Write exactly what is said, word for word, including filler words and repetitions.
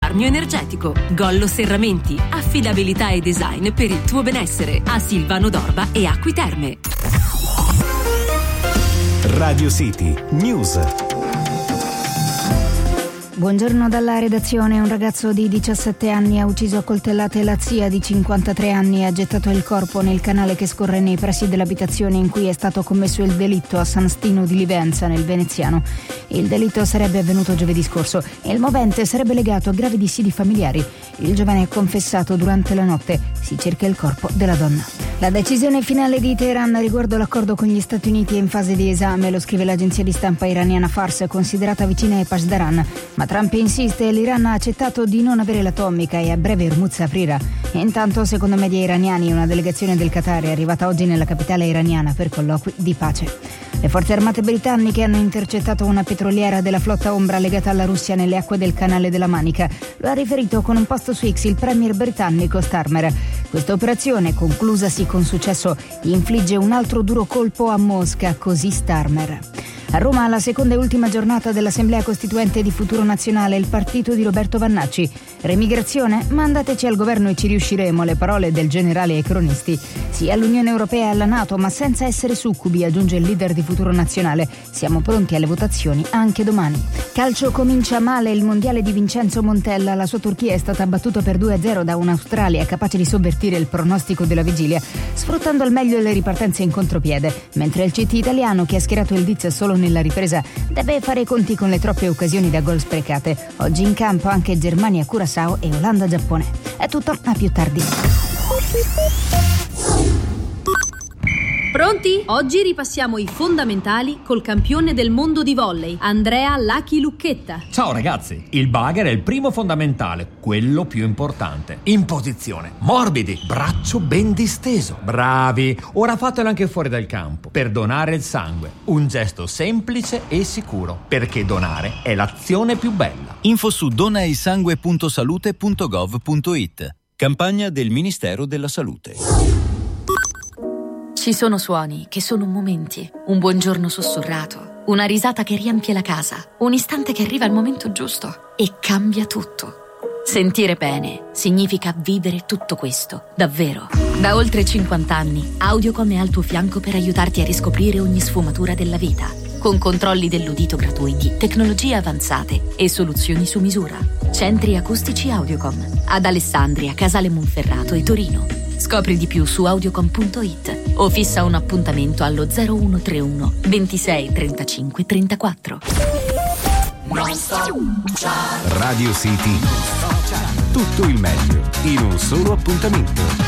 risparmio energetico. Gollo Serramenti, affidabilità e design per il tuo benessere. A Silvano d'Orba e Acqui Terme. Radio City News. Buongiorno dalla redazione. Un ragazzo di diciassette anni ha ucciso a coltellate la zia di cinquantatré anni e ha gettato il corpo nel canale che scorre nei pressi dell'abitazione in cui è stato commesso il delitto a San Stino di Livenza, nel Veneziano. Il delitto sarebbe avvenuto giovedì scorso e il movente sarebbe legato a gravi dissidi familiari. Il giovane ha confessato durante la notte. Si cerca il corpo della donna. La decisione finale di Teheran riguardo l'accordo con gli Stati Uniti è in fase di esame, lo scrive l'agenzia di stampa iraniana Fars, considerata vicina ai Pasdaran. Ma Trump insiste e l'Iran ha accettato di non avere l'atomica e a breve Hormuz aprirà. Intanto, secondo media iraniani, una delegazione del Qatar è arrivata oggi nella capitale iraniana per colloqui di pace. Le forze armate britanniche hanno intercettato una petroliera della flotta ombra legata alla Russia nelle acque del canale della Manica. Lo ha riferito con un post su X il premier britannico Starmer. Questa operazione, conclusasi con successo, infligge un altro duro colpo a Mosca, così Starmer. A Roma, la seconda e ultima giornata dell'Assemblea Costituente di Futuro Nazionale, il partito di Roberto Vannacci. Remigrazione? Mandateci al governo e ci riusciremo, le parole del generale ai cronisti. Sì all'Unione Europea e alla NATO, ma senza essere succubi, aggiunge il leader di Futuro Nazionale. Siamo pronti alle votazioni anche domani. Calcio, comincia male il mondiale di Vincenzo Montella. La sua Turchia è stata battuta per due a zero da un'Australia capace di sovvertire il pronostico della vigilia, sfruttando al meglio le ripartenze in contropiede, mentre il C T italiano, che ha schierato il Diz solo nella ripresa, deve fare i conti con le troppe occasioni da gol sprecate. Oggi in campo anche Germania-Curaçao e Olanda-Giappone. È tutto, a più tardi. Pronti? Oggi ripassiamo i fondamentali col campione del mondo di volley, Andrea Lucky Lucchetta. Ciao ragazzi, il bugger è il primo fondamentale, quello più importante. In posizione, morbidi, braccio ben disteso. Bravi, ora fatelo anche fuori dal campo, per donare il sangue. Un gesto semplice e sicuro, perché donare è l'azione più bella. Info su donaisangue punto salute punto gov punto it. Campagna del Ministero della Salute. Ci sono suoni che sono momenti, un buongiorno sussurrato, una risata che riempie la casa, un istante che arriva al momento giusto e cambia tutto. Sentire bene significa vivere tutto questo, davvero. Da oltre cinquanta anni, Audiocom è al tuo fianco per aiutarti a riscoprire ogni sfumatura della vita, con controlli dell'udito gratuiti, tecnologie avanzate e soluzioni su misura. Centri acustici Audiocom, ad Alessandria, Casale Monferrato e Torino. Scopri di più su audiocom punto it o fissa un appuntamento allo zero uno tre uno ventisei trentacinque trentaquattro. Radio City. Tutto il meglio in un solo appuntamento.